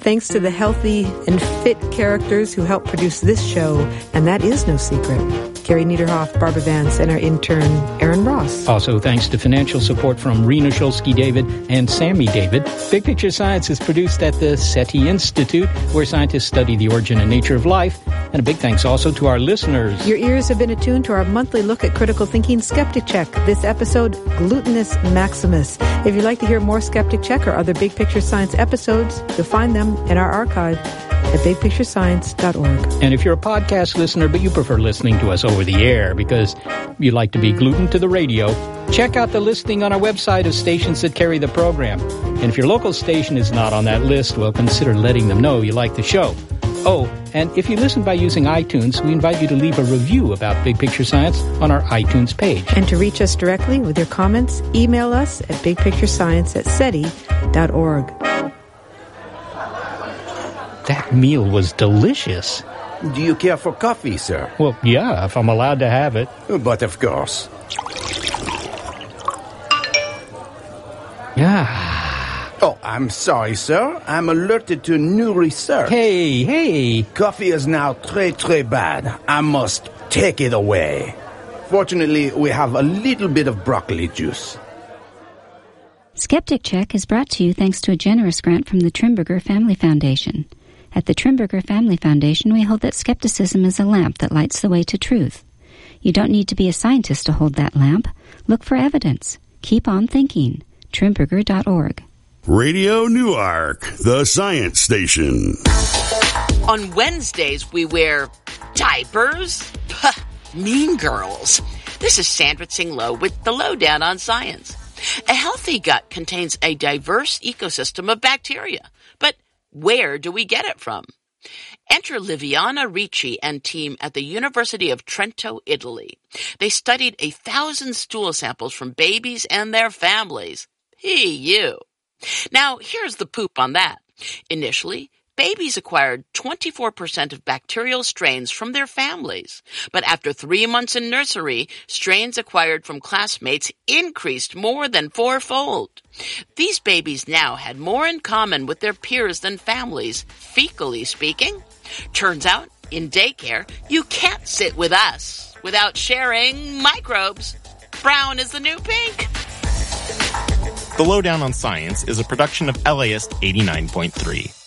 Thanks to the healthy and fit characters who help produce this show, and that is no secret. Carrie Niederhoff, Barbara Vance, and our intern, Aaron Ross. Also, thanks to financial support from Rena Shulsky-David and Sammy David. Big Picture Science is produced at the SETI Institute, where scientists study the origin and nature of life. And a big thanks also to our listeners. Your ears have been attuned to our monthly look at critical thinking Skeptic Check. This episode, Glutinous Maximus. If you'd like to hear more Skeptic Check or other Big Picture Science episodes, you'll find them in our archive at bigpicturescience.org. And if you're a podcast listener, but you prefer listening to us over the air because you like to be glutened to the radio, check out the listing on our website of stations that carry the program. And if your local station is not on that list, well, consider letting them know you like the show. Oh, and if you listen by using iTunes, we invite you to leave a review about Big Picture Science on our iTunes page. And to reach us directly with your comments, email us at bigpicturescience@seti.org. That meal was delicious. Do you care for coffee, sir? Well, yeah, if I'm allowed to have it. But of course. Yeah. Oh, I'm sorry, sir. I'm alerted to new research. Hey. Coffee is now très bad. I must take it away. Fortunately, we have a little bit of broccoli juice. Skeptic Check is brought to you thanks to a generous grant from the Trimberger Family Foundation. At the Trimberger Family Foundation, we hold that skepticism is a lamp that lights the way to truth. You don't need to be a scientist to hold that lamp. Look for evidence. Keep on thinking. Trimberger.org. Radio Newark, the science station. On Wednesdays, we wear diapers? Mean girls. This is Sandra Tsing Loh with the Lowdown on Science. A healthy gut contains a diverse ecosystem of bacteria. But where do we get it from? Enter Liviana Ricci and team at the University of Trento, Italy. They studied 1,000 stool samples from babies and their families. You. Now, here's the poop on that. Initially, babies acquired 24% of bacterial strains from their families. But after 3 months in nursery, strains acquired from classmates increased more than 4-fold. These babies now had more in common with their peers than families, fecally speaking. Turns out, in daycare, you can't sit with us without sharing microbes. Brown is the new pink. The Lowdown on Science is a production of LAist 89.3.